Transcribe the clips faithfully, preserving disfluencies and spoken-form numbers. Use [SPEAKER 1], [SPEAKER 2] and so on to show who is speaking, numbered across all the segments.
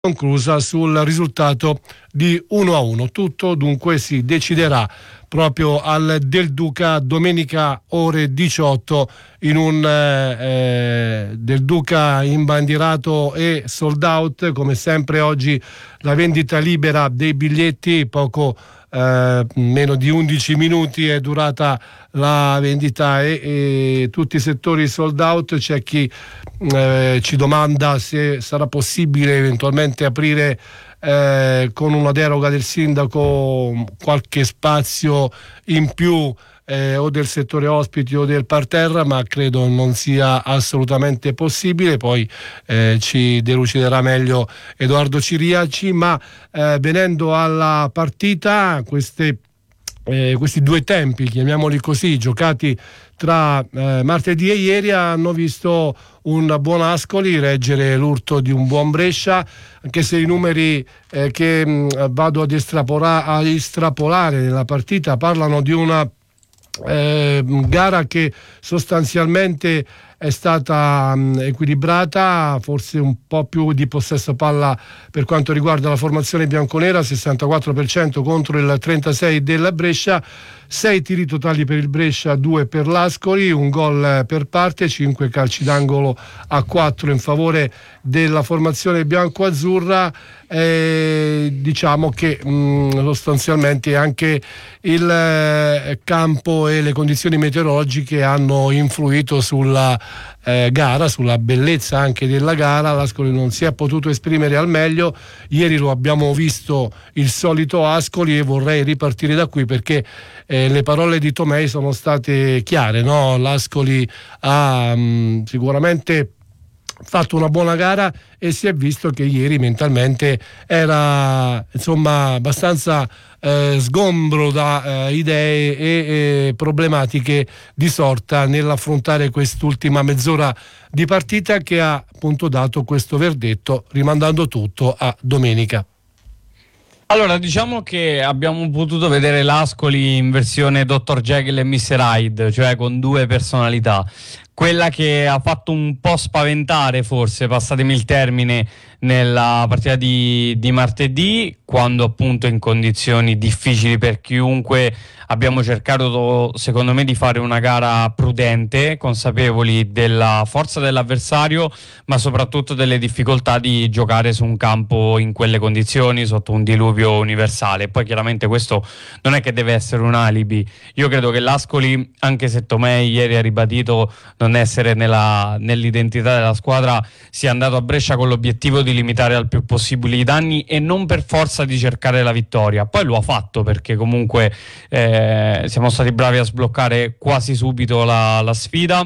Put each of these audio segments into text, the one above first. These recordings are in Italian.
[SPEAKER 1] conclusa sul risultato di uno a uno. Tutto dunque si deciderà proprio al Del Duca domenica ore diciotto in un eh, Del Duca imbandierato e sold out. Come sempre oggi la vendita libera dei biglietti, poco eh, meno di undici minuti è durata la vendita e, e tutti i settori sold out. C'è chi eh, ci domanda se sarà possibile eventualmente aprire eh, con una deroga del sindaco qualche spazio in più eh, o del settore ospiti o del parterre, ma credo non sia assolutamente possibile. Poi eh, ci deluciderà meglio Edoardo Ciriaci. Ma eh, venendo alla partita, queste Eh, questi due tempi, chiamiamoli così, giocati tra eh, martedì e ieri, hanno visto un buon Ascoli reggere l'urto di un buon Brescia, anche se i numeri eh, che mh, vado ad, estrapola- ad estrapolare nella partita parlano di una eh, gara che sostanzialmente è stata mh, equilibrata, forse un po' più di possesso palla per quanto riguarda la formazione bianconera, sessantaquattro per cento contro il trentasei per cento della Brescia, sei tiri totali per il Brescia, due per l'Ascoli, un gol per parte, cinque calci d'angolo a quattro in favore della formazione bianco-azzurra. Eh, diciamo che mh, sostanzialmente anche il eh, campo e le condizioni meteorologiche hanno influito sulla eh, gara, sulla bellezza anche della gara. L'Ascoli non si è potuto esprimere al meglio. Ieri lo abbiamo visto il solito Ascoli e vorrei ripartire da qui perché eh, le parole di Tomei sono state chiare, no? L'Ascoli ha mh, sicuramente fatto una buona gara e si è visto che ieri mentalmente era insomma abbastanza eh, sgombro da eh, idee e, e problematiche di sorta nell'affrontare quest'ultima mezz'ora di partita, che ha appunto dato questo verdetto, rimandando tutto a domenica.
[SPEAKER 2] Allora, diciamo che abbiamo potuto vedere l'Ascoli in versione dottor Jekyll e mister Hyde, cioè con due personalità. Quella che ha fatto un po' spaventare, forse, passatemi il termine, nella partita di, di martedì, quando appunto in condizioni difficili per chiunque abbiamo cercato, secondo me, di fare una gara prudente, consapevoli della forza dell'avversario, ma soprattutto delle difficoltà di giocare su un campo in quelle condizioni, sotto un diluvio universale. Poi chiaramente questo non è che deve essere un alibi. Io credo che l'Ascoli, anche se Tomei ieri ha ribadito non essere nella, nell'identità della squadra, sia andato a Brescia con l'obiettivo di limitare al più possibile i danni e non per forza di cercare la vittoria. Poi lo ha fatto, perché comunque eh, siamo stati bravi a sbloccare quasi subito la, la sfida.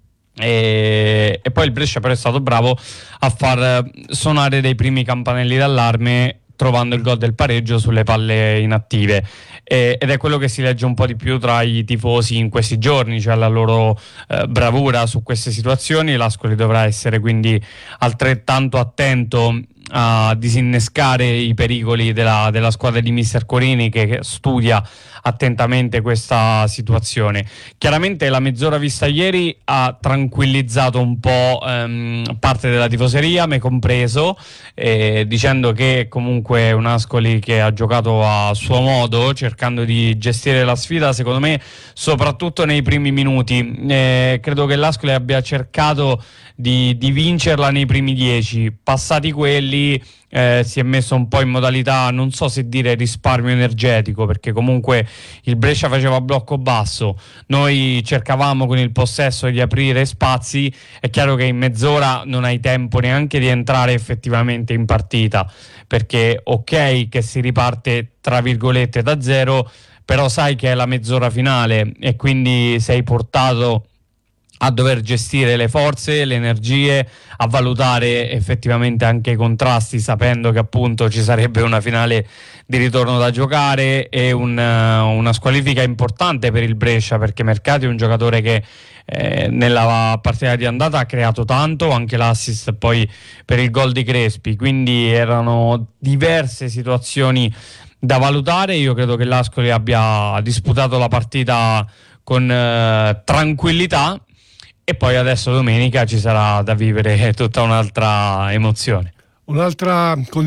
[SPEAKER 2] E, e poi il Brescia però è stato bravo a far suonare dei primi campanelli d'allarme, trovando il gol del pareggio sulle palle inattive, e, ed è quello che si legge un po' di più tra i tifosi in questi giorni, cioè la loro eh, bravura su queste situazioni. L'Ascoli dovrà essere quindi altrettanto attento a disinnescare i pericoli della, della squadra di mister Corini, che studia attentamente questa situazione. Chiaramente la mezz'ora vista ieri ha tranquillizzato un po' ehm, parte della tifoseria, me compreso, eh, dicendo che comunque è un Ascoli che ha giocato a suo modo, cercando di gestire la sfida, secondo me soprattutto nei primi minuti. Eh, credo che l'Ascoli abbia cercato di, di vincerla nei primi dieci. Passati quelli eh, si è messo un po' in modalità, non so se dire risparmio energetico, perché comunque il Brescia faceva blocco basso, noi cercavamo con il possesso di aprire spazi. È chiaro che in mezz'ora non hai tempo neanche di entrare effettivamente in partita, perché ok che si riparte tra virgolette da zero, però sai che è la mezz'ora finale e quindi sei portato a dover gestire le forze, le energie, a valutare effettivamente anche i contrasti, sapendo che appunto ci sarebbe una finale di ritorno da giocare e un, una squalifica importante per il Brescia, perché Mercati è un giocatore che eh, nella partita di andata ha creato tanto, anche l'assist poi per il gol di Crespi, quindi erano diverse situazioni da valutare. Io credo che l'Ascoli abbia disputato la partita con eh, tranquillità, e poi adesso domenica ci sarà da vivere tutta un'altra emozione.
[SPEAKER 1] Un'altra